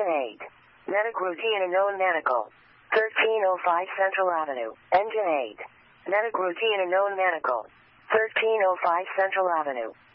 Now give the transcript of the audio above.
Engine 8. Medic routine unknown medical. 1305 Central Avenue. Engine 8. Medic routine unknown medical. 1305 Central Avenue.